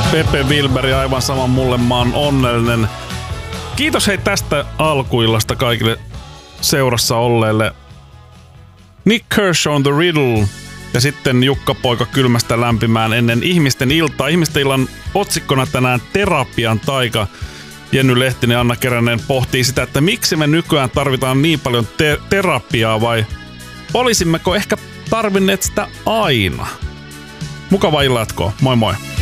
Pepe Wilberi, aivan sama mulle, mä oon onnellinen. Kiitos hei tästä alkuillasta kaikille seurassa olleille. Nick Kershaw on The Riddle ja sitten Jukka-poika kylmästä lämpimään ennen Ihmisten iltaa. Ihmisten illan otsikkona tänään Terapian taika. Jenny Lehtinen ja Anna Keränen pohtii sitä, että miksi me nykyään tarvitaan niin paljon terapiaa vai olisimmeko ehkä tarvinneet sitä aina. Mukavaa illan jatkoa. Moi moi.